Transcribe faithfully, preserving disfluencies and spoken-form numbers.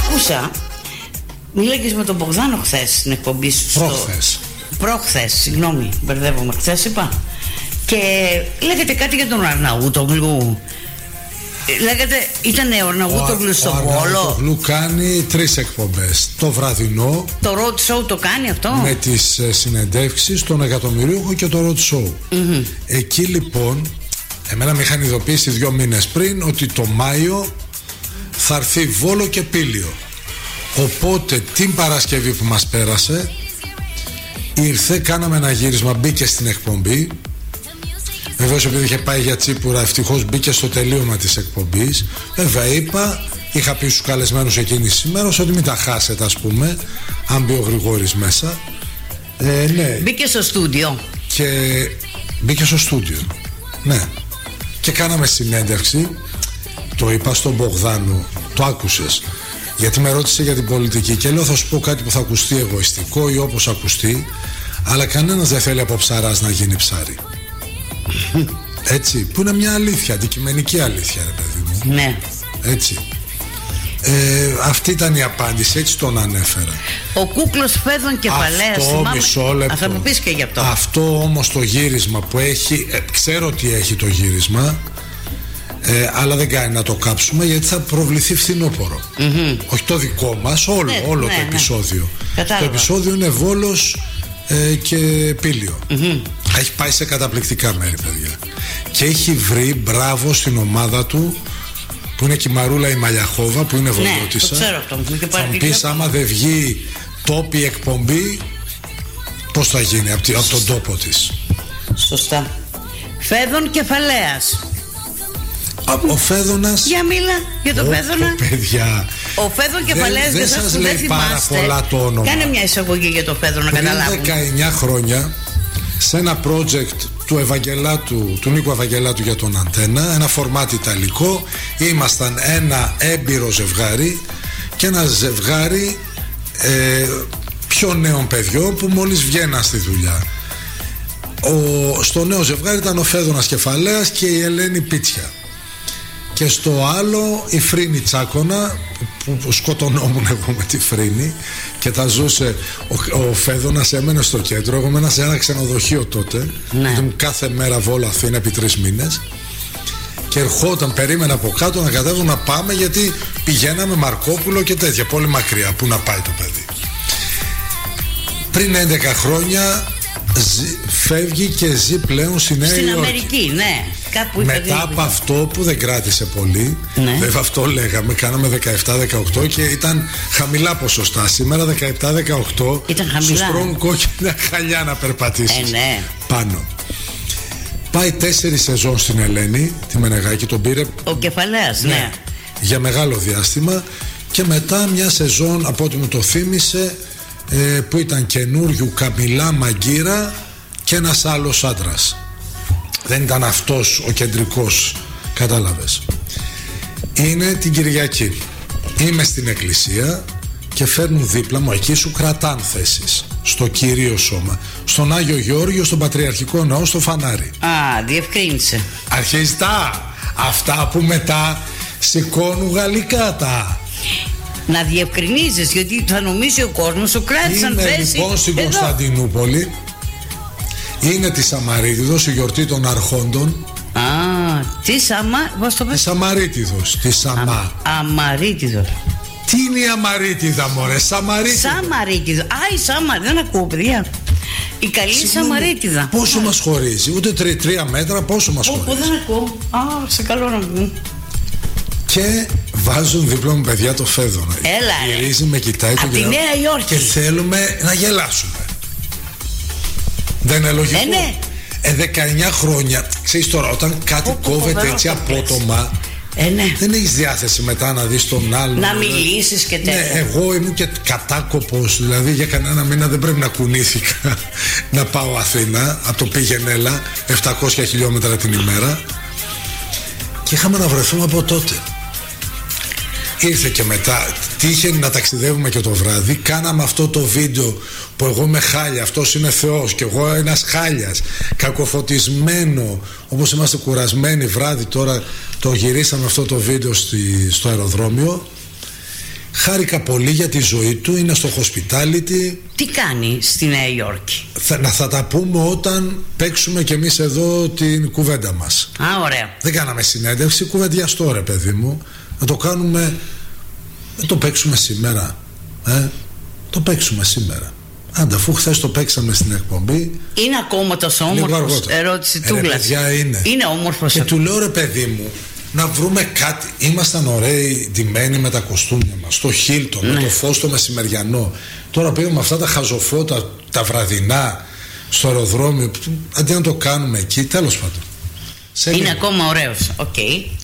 άκουσα, μίλαγες με τον Μπογδάνο χθες στην εκπομπή σου. Προχθές. Στο... Προχθές, συγγνώμη, μπερδεύομαι, χθες είπα. Και λέγατε κάτι για τον Αρναούτογλου. Λέγατε, ήταν ο Αρναούτογλου στον Βόλο. Ο Αρναούτογλου κάνει τρεις εκπομπές. Το βραδινό. Το road show το κάνει αυτό. Με τις συνεντεύξεις, τον εκατομμυρίουχο και το road show. Mm-hmm. Εκεί λοιπόν, εμένα με είχαν ειδοποιήσει δύο μήνες πριν ότι το Μάιο θα έρθει Βόλο και Πήλιο. Οπότε την Παρασκευή που μας πέρασε ήρθε, κάναμε ένα γύρισμα, μπήκε στην εκπομπή. Βεβαίως επειδή είχε πάει για τσίπουρα, ευτυχώς μπήκε στο τελείωμα της εκπομπής. Βέβαια είπα, είχα πει στους καλεσμένους εκείνης σήμερα ότι μην τα χάσετε, ας πούμε, αν μπει ο Γρηγόρης μέσα. ε, ναι. Μπήκε στο στούντιο. Και μπήκε στο στούντιο, ναι. Και κάναμε συνέντευξη. Το είπα στον Μπογδάνο, το άκουσες? Γιατί με ρώτησε για την πολιτική και λέω θα σου πω κάτι που θα ακουστεί εγωιστικό ή όπως ακουστεί, αλλά κανένας δεν θέλει από ψαράς να γίνει ψάρι. Έτσι, που είναι μια αλήθεια, αντικειμενική αλήθεια, ρε παιδί μου. Ναι. Έτσι. Ε, αυτή ήταν η απάντηση, έτσι τον ανέφερα. Ο κούκλος Φέδων Κεφαλαίας. Αυτό, μισό λεπτό. Θα μου πεις και γι' αυτό. Αυτό όμως το γύρισμα που έχει, ε, ξέρω ότι έχει το γύρισμα, ε, αλλά δεν κάνει να το κάψουμε γιατί θα προβληθεί φθινόπωρο. Mm-hmm. Όχι το δικό μας, όλο, ναι, όλο ναι, το επεισόδιο. Ναι. Το επεισόδιο είναι Βόλος ε, και Πήλιο. Mm-hmm. Έχει πάει σε καταπληκτικά μέρη, παιδιά. Και έχει βρει, μπράβο στην ομάδα του, που είναι και η Μαρούλα η Μαλιαχόβα, που είναι Βολιώτισσα. Ναι, το ξέρω αυτό. Θα μου πεις, άμα δεν βγει τόπη εκπομπή, πώς θα γίνει από, από τον τόπο της. Σωστά. Φέδων Κεφαλαίας. Ο Φέδωνας. Για μίλα για τον Φέδωνα. Παιδιά. Ο Φέδων Κεφαλαίας δεν, δεν σας λέει δεν πάρα πολλά το όνομα. Κάνε μια εισαγωγή για τον Φέδωνα να καταλάβουμε. Πριν δεκαεννιά χρόνια, σε ένα project του Ευαγγελάτου, του Νίκου Ευαγγελάτου για τον Αντένα, ένα φορμάτι ιταλικό, ήμασταν ένα έμπειρο ζευγάρι και ένα ζευγάρι ε, πιο νέων παιδιών που μόλις βγαίναν στη δουλειά. Ο, στο νέο ζευγάρι ήταν ο Φέδωνας Κεφαλαίας και η Ελένη Πίτσια. Και στο άλλο η Φρίνη Τσάκωνα, που, που σκοτωνόμουν εγώ με τη Φρίνη και τα ζούσε. Ο, ο Φέδωνας έμενε στο κέντρο, εγώ έμενα σε ένα ξενοδοχείο τότε. Ναι. Ήμουν κάθε μέρα Βόλο Αθήνα επί τρεις μήνες. Και ερχόταν, περίμενα από κάτω να κατέβω να πάμε, γιατί πηγαίναμε Μαρκόπουλο και τέτοια, πολύ μακριά. Πού να πάει το παιδί. Πριν έντεκα χρόνια ζει, φεύγει και ζει πλέον στη Νέα Υόρκη. Στην Αμερική, ναι. Κάπου μετά από αυτό που δεν κράτησε πολύ, ναι. Βέβαια αυτό λέγαμε, κάναμε δεκαεπτά δεκαοκτώ και ήταν χαμηλά ποσοστά. Σήμερα δεκαεπτά δεκαοκτώ σου σπρώχνουν κόκκινα χαλιά να περπατήσεις ε, ναι. πάνω. Πάει τέσσερις σεζόν στην Ελένη, τη Μενεγάκη, τον πήρε ο Κεφαλαίας, ναι, ναι, για μεγάλο διάστημα. Και μετά μια σεζόν, από ό,τι μου το θύμισε, ε, που ήταν καινούριου Καμιλά Μαγκύρα και ένας άλλος άντρας. Δεν ήταν αυτός ο κεντρικός, κατάλαβες. Είναι την Κυριακή, είμαι στην εκκλησία και φέρνουν δίπλα μου, εκεί σου κρατάν θέσεις, στο Κυρίο Σώμα, στον Άγιο Γεώργιο, στον Πατριαρχικό Ναό, στο Φανάρι. Α, διευκρίνησε. Αρχίζει τα αυτά που μετά σηκώνουν γαλλικά τα. Να διευκρινίζεις, γιατί θα νομίζει ο κόσμος σου κράτησαν είναι θέση. Λοιπόν στην εδώ. Κωνσταντινούπολη. Είναι τη Σαμαρίτιδος, η γιορτή των Αρχόντων. Α, τι Σαμα... πώς το πες? Τη Σαμαρίτιδος, τη Σαμά. Α, Αμαρίτιδος. Τι είναι η Αμαρίτιδα, μωρέ? Σαμαρίτιδο. Σαμαρίτιδο. Α, η Σαμα... δεν ακούω, παιδιά. Η καλή Συγνώμη, Σαμαρίτιδα. Πόσο μας χωρίζει? Ούτε τρι, τρία μέτρα, πόσο μας χωρίζει? Όπου δεν ακούω. Α, σε καλό να μου. Και βάζουν δίπλα μου, παιδιά, το Φέδωνα. Έλα, γυρίζει, με κοιτάει. Από τη Νέα Υόρκη. Και θέλουμε να γελάσουμε. Δεν είναι λογικό? Ε, ναι. Ε, δεκαεννιά χρόνια. Ξέρεις τώρα, όταν κάτι oh, κόβεται oh, έτσι oh, απότομα, ε, ναι. δεν έχεις διάθεση μετά να δεις τον άλλον. Να μιλήσεις και τέτοια. Ναι, εγώ ήμουν και κατάκοπος. Δηλαδή για κανένα μήνα δεν πρέπει να κουνήθηκα να πάω Αθήνα από το πήγαινέλα επτακόσια χιλιόμετρα την ημέρα. Και είχαμε να βρεθούμε από τότε. Ήρθε και μετά, τύχε να ταξιδεύουμε και το βράδυ. Κάναμε αυτό το βίντεο που εγώ είμαι χάλια, αυτός είναι Θεός και εγώ ένας χάλιας, κακοφωτισμένο, όπως είμαστε κουρασμένοι βράδυ. Τώρα το γυρίσαμε αυτό το βίντεο στη, στο αεροδρόμιο. Χάρηκα πολύ για τη ζωή του, είναι στο hospitality. Τι κάνει στη Νέα Υόρκη? Θα, να θα τα πούμε όταν παίξουμε κι εμείς εδώ την κουβέντα μας. Α, ωραία. Δεν κάναμε συνέντευξη, κουβεντιαστό ρε παιδί μου. Να το κάνουμε. Δεν το παίξουμε σήμερα. Ε? Το παίξουμε σήμερα. Άντε, αφού χθες το παίξαμε στην εκπομπή. Είναι ακόμα τόσο όμορφος? Ερώτηση του Γκλας. Είναι. Είναι όμορφος. Και του λέω ρε παιδί μου, να βρούμε κάτι. Ήμασταν ωραίοι ντυμένοι με τα κοστούμια μας, στο Χίλτον, ναι, με το φως το μεσημεριανό. Τώρα πήγαμε αυτά τα χαζοφώτα, τα βραδινά, στο αεροδρόμιο. Αντί να το κάνουμε εκεί, τέλος πάντων. Είναι ακόμα ωραίος. Οκ. Okay.